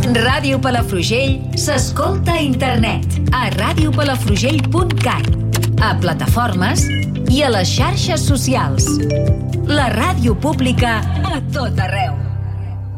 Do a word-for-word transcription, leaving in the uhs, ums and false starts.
Ràdio Palafrugell s'escolta a internet, a ràdio palafrugell punt cat, a plataformes i a les xarxes socials. La ràdio pública a tot arreu.